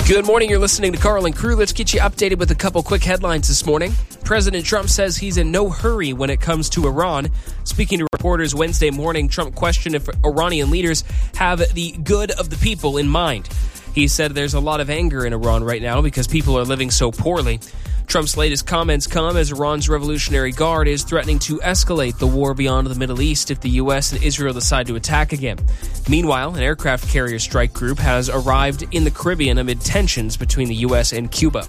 Good morning. You're listening to Carl and Crew. Let's get you updated with a couple quick headlines this morning. President Trump says he's in no hurry when it comes to Iran. Speaking to reporters Wednesday morning, Trump questioned if Iranian leaders have the good of the people in mind. He said there's a lot of anger in Iran right now because people are living so poorly. Trump's latest comments come as Iran's Revolutionary Guard is threatening to escalate the war beyond the Middle East if the U.S. and Israel decide to attack again. Meanwhile, an aircraft carrier strike group has arrived in the Caribbean amid tensions between the U.S. and Cuba.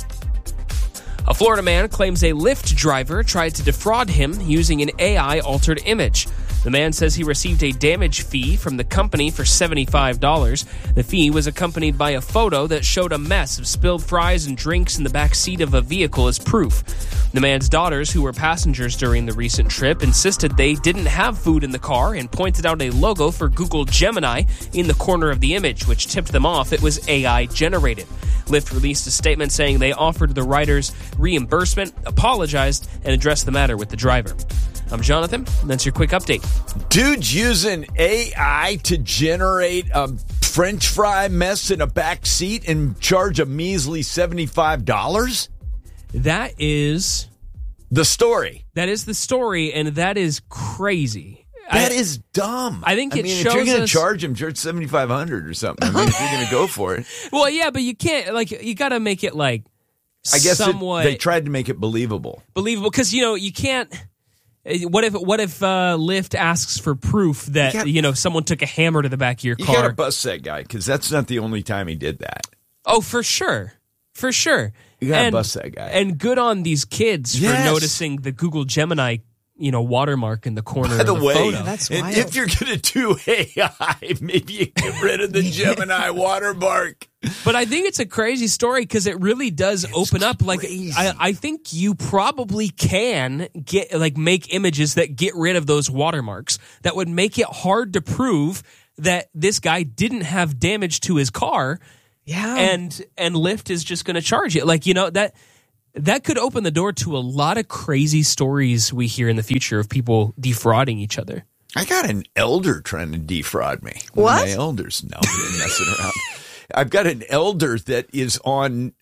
A Florida man claims a Lyft driver tried to defraud him using an AI-altered image. The man says he received a damage fee from the company for $75. The fee was accompanied by a photo that showed a mess of spilled fries and drinks in the back seat of a vehicle as proof. The man's daughters, who were passengers during the recent trip, insisted they didn't have food in the car and pointed out a logo for Google Gemini in the corner of the image, which tipped them off it was AI-generated. Lyft released a statement saying they offered the riders reimbursement, apologized, and addressed the matter with the driver. I'm Jonathan, and that's your quick update. Dude's using AI to generate a French fry mess in a back seat and charge a measly $75? That is the story. That is the story, and that is crazy. That is dumb. I think it shows if you're going to us... charge $7,500 or something, if you're going to go for it. Well, yeah, but you can't, you got to make it, I guess somewhat... they tried to make it believable. Believable, because, you can't... What if Lyft asks for proof that, someone took a hammer to the back of your car? You got to bust that guy, because that's not the only time he did that. Oh, for sure. For sure. You got to bust that guy. And good on these kids for noticing the Google Gemini, watermark in the corner of the way, photo. That's and wild. if you're going to do AI, maybe you get rid of the Gemini watermark. But I think it's a crazy story because it really does open up. Crazy. I think you probably can get make images that get rid of those watermarks that would make it hard to prove that this guy didn't have damage to his car. Yeah. And Lyft is just going to charge it. That could open the door to a lot of crazy stories we hear in the future of people defrauding each other. I got an elder trying to defraud me. What? My elders. No, we're messing around. I've got an elder that is on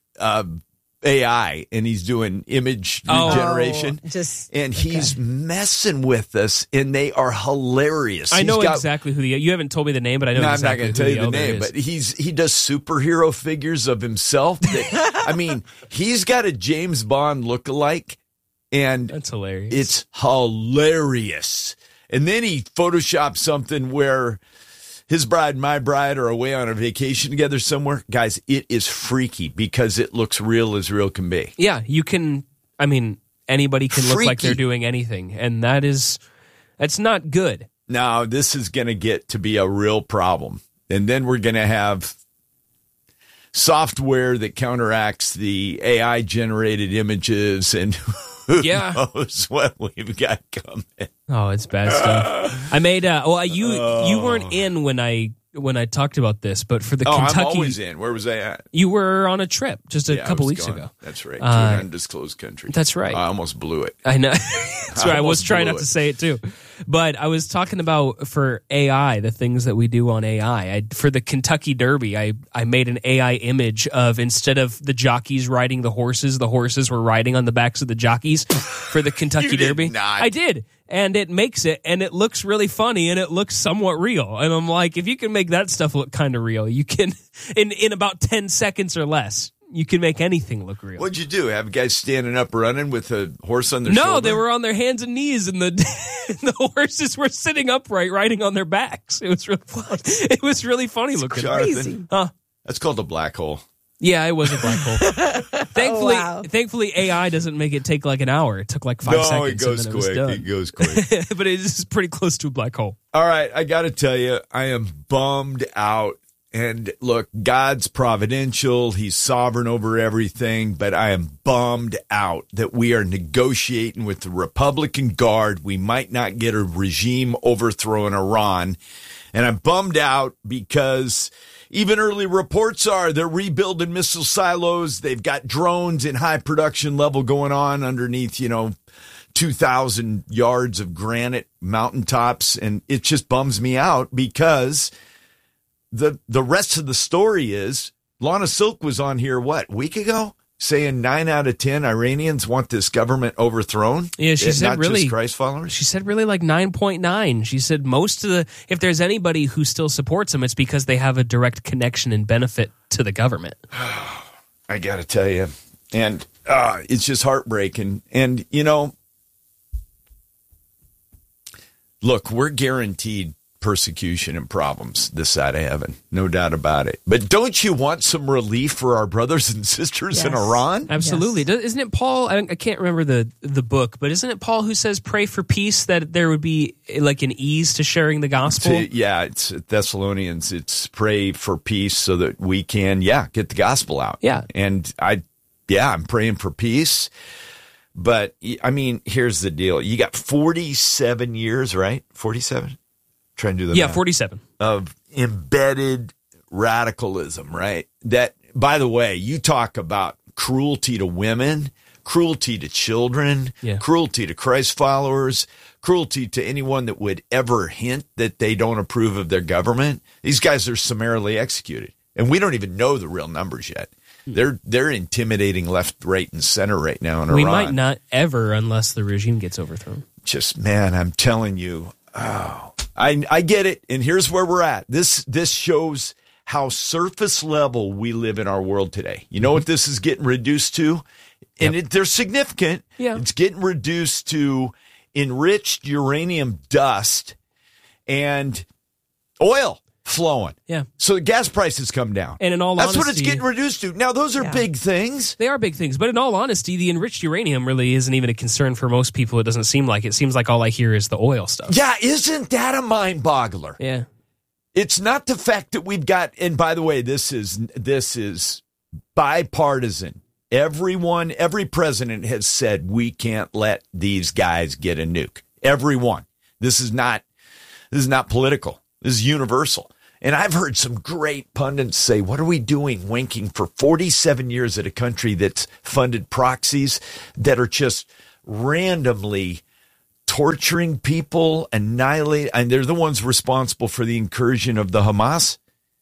AI, and he's doing image regeneration. And he's messing with us, and they are hilarious. I know exactly who you haven't told me the name, but I know exactly I'm not going to tell you the name, but he does superhero figures of himself. He's got a James Bond lookalike, and that's hilarious. It's hilarious. And then he photoshopped something where his bride and my bride are away on a vacation together somewhere. Guys, it is freaky because it looks real as real can be. Yeah, you can, anybody can look like they're doing anything, and that's not good. Now, this is going to get to be a real problem. And then we're going to have software that counteracts the AI-generated images, and who knows what we've got coming. Oh, it's bad stuff. I made you weren't in when I talked about this, but for the Kentucky, I'm always in. Where was I at? You were on a trip just a couple weeks ago. That's right. To an undisclosed country. That's right. I almost blew it. I know. That's right. I was trying not to say it too. But I was talking about for AI, the things that we do on AI. For the Kentucky Derby, I made an AI image of, instead of the jockeys riding the horses were riding on the backs of the jockeys for the Kentucky Derby. I did. And it makes it, and it looks really funny, and it looks somewhat real. And I'm like, if you can make that stuff look kind of real, you can, in about 10 seconds or less, you can make anything look real. What'd you do? Have guys standing up running with a horse on their shoulder? No, they were on their hands and knees, and the horses were sitting upright, riding on their backs. It was really funny. It was really funny looking. Jonathan, huh? That's called a black hole. Yeah, it was a black hole. Thankfully, AI doesn't make it take an hour. It took 5 seconds. No, it goes quick. It goes quick. But it is pretty close to a black hole. All right, I got to tell you, I am bummed out. And look, God's providential. He's sovereign over everything. But I am bummed out that we are negotiating with the Republican Guard. We might not get a regime overthrow in Iran. And I'm bummed out because even early reports are they're rebuilding missile silos. They've got drones in high production level going on underneath, 2,000 yards of granite mountaintops. And it just bums me out because the rest of the story is Lana Silk was on here, a week ago? Saying 9 out of 10 Iranians want this government overthrown. Yeah, she said not really just Christ followers. She said really like 9.9. She said if there's anybody who still supports them, it's because they have a direct connection and benefit to the government. I got to tell you, and it's just heartbreaking. And look, we're guaranteed persecution and problems this side of heaven, no doubt about it. But don't you want some relief for our brothers and sisters in Iran? Absolutely. Yes. Isn't it Paul? I can't remember the book, but isn't it Paul who says pray for peace, that there would be like an ease to sharing the gospel? It's Thessalonians. It's pray for peace so that we can, get the gospel out. Yeah. And I'm praying for peace. But I mean, here's the deal. You got 47 years, right? 47? Trying to do the math. 47 of embedded radicalism, right? That, by the way, you talk about cruelty to women, cruelty to children, cruelty to Christ followers, cruelty to anyone that would ever hint that they don't approve of their government. These guys are summarily executed, and we don't even know the real numbers yet. They're intimidating left, right, and center right now in Iran. We might not ever, unless the regime gets overthrown. Just, man, I'm telling you. Oh, I get it, and here's where we're at. This shows how surface level we live in our world today. You know what this is getting reduced to? And they're significant. Yeah. It's getting reduced to enriched uranium dust and oil flowing. Yeah. So the gas prices come down. And in all honesty, that's what it's getting reduced to. Now, those are big things. They are big things. But in all honesty, the enriched uranium really isn't even a concern for most people. It doesn't seem like. It seems like all I hear is the oil stuff. Yeah, isn't that a mind boggler? Yeah. It's not the fact that we've got, and by the way, this is bipartisan. Every president has said we can't let these guys get a nuke. Everyone. This is not political. This is universal. And I've heard some great pundits say, what are we doing winking for 47 years at a country that's funded proxies that are just randomly torturing people, annihilate, and they're the ones responsible for the incursion of the Hamas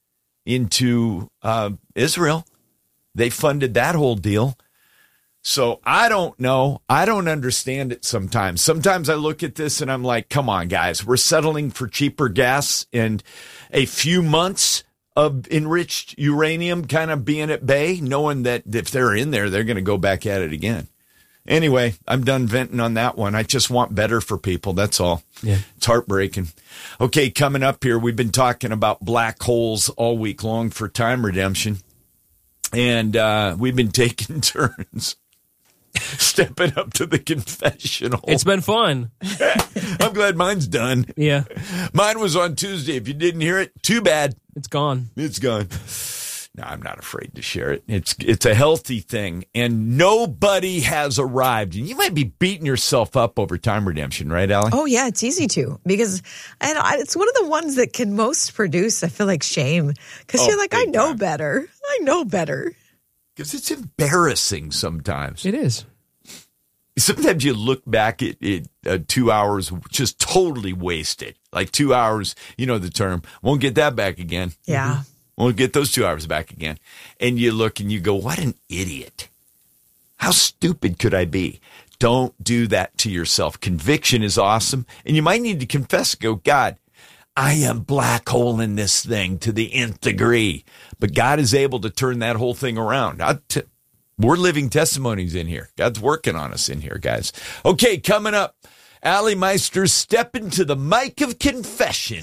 into Israel. They funded that whole deal. So I don't know. I don't understand it sometimes. Sometimes I look at this and I'm like, come on, guys. We're settling for cheaper gas and a few months of enriched uranium kind of being at bay, knowing that if they're in there, they're going to go back at it again. Anyway, I'm done venting on that one. I just want better for people. That's all. Yeah. It's heartbreaking. Okay, coming up here, we've been talking about black holes all week long for Time Redemption. And we've been taking turns stepping up to the confessional. It's been fun. I'm glad mine's done. Yeah. Mine was on Tuesday. If you didn't hear it, too bad. It's gone. It's gone. No, I'm not afraid to share it. It's a healthy thing, and nobody has arrived. And you might be beating yourself up over Time Redemption, right, Allie? Oh, yeah, it's easy to, because it's one of the ones that can most produce, I feel like, shame. Because you're like, I know better. I know better. Because it's embarrassing sometimes. It is. Sometimes you look back at 2 hours just totally wasted. Like 2 hours, you know the term. Won't get that back again. Yeah. Mm-hmm. Won't get those 2 hours back again. And you look and you go, what an idiot. How stupid could I be? Don't do that to yourself. Conviction is awesome. And you might need to confess, go, God, I am black hole in this thing to the nth degree. But God is able to turn that whole thing around. We're living testimonies in here. God's working on us in here, guys. Okay, coming up, Allie Meister's stepping to the mic of confession.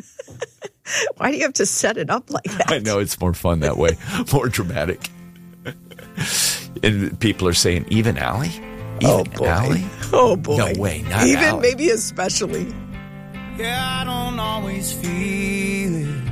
Why do you have to set it up like that? I know, it's more fun that way, more dramatic. And people are saying, even Allie? Even Allie? Oh, boy. No way, not even Allie. Maybe especially. Yeah, I don't always feel it.